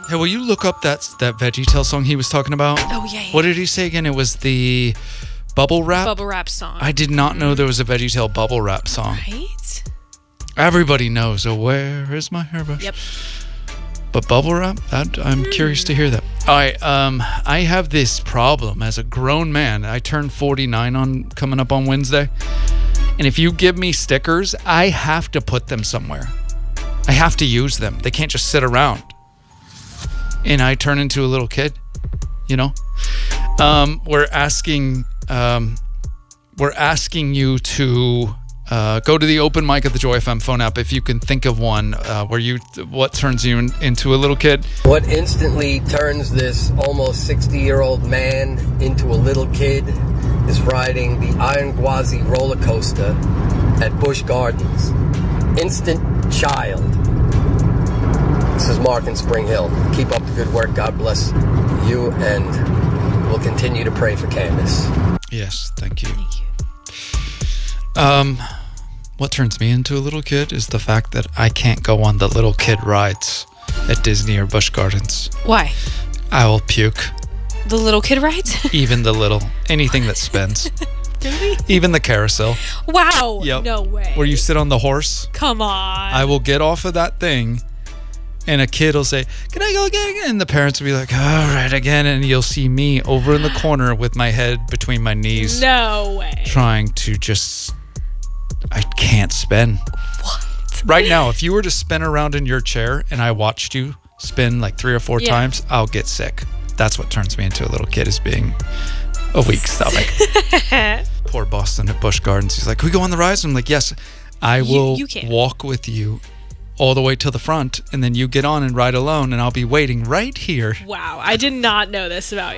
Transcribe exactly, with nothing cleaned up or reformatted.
Hey, will you look up that that VeggieTale song he was talking about? Oh, yeah, yeah. What did he say again? It was the Bubble Wrap? Bubble Wrap song. I did not know there was a VeggieTale Bubble Wrap song. Right? Everybody knows, oh, where is my hairbrush? Yep. But Bubble Wrap? That, I'm mm. curious to hear that. All right, um, I have this problem as a grown man. I turned forty-nine on coming up on Wednesday. And if you give me stickers, I have to put them somewhere. I have to use them. They can't just sit around. And I turn into a little kid, you know? Um, we're asking um, we're asking you to uh, go to the open mic at the Joy F M phone app if you can think of one uh, where you what turns you in, into a little kid. What instantly turns this almost sixty-year-old man into a little kid is riding the Iron Gwazi roller coaster at Busch Gardens. Instant child. This is Mark in Spring Hill. Keep up the good work. God bless you, and we'll continue to pray for Candace. Yes, thank you. Thank you. Um, what turns me into a little kid is the fact that I can't go on the little kid rides at Disney or Busch Gardens. Why? I will puke. The little kid rides? Even the little, anything that spins. Really? Even the carousel. Wow. Yep. No way. Where you sit on the horse. Come on. I will get off of that thing. And a kid will say, can I go again? And the parents will be like, all right, again. And you'll see me over in the corner with my head between my knees. No way. Trying to just, I can't spin. What? Right now, if you were to spin around in your chair and I watched you spin like three or four yeah. times, I'll get sick. That's what turns me into a little kid, is being a weak stomach. Poor Boston at Busch Gardens. He's like, can we go on the rides? I'm like, yes, I will you, you walk with you all the way to the front, and then you get on and ride alone, and I'll be waiting right here. Wow, I did not know this about you.